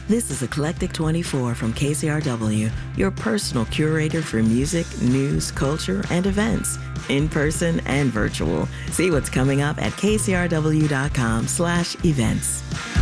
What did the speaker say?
This is Eclectic 24 from KCRW, your personal curator for music, news, culture, and events, in person and virtual. See what's coming up at kcrw.com/events.